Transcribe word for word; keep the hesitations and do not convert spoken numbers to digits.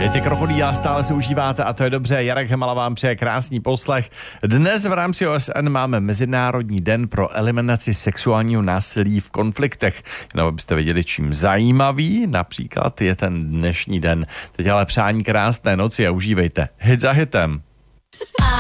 Ty krokodýla stále se užíváte a to je dobře. Jarek Hemala vám přeje krásný poslech. Dnes v rámci O S N máme Mezinárodní den pro eliminaci sexuálního násilí v konfliktech. Jenom abyste věděli, čím zajímavý například je ten dnešní den. Teď ale přání krásné noci a užívejte. Hit za hitem.